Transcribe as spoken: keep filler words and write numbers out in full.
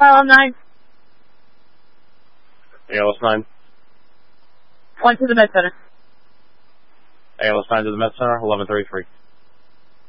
Alarm nine. A L S nine. One to the med center. A L S nine to the med center, eleven thirty-three.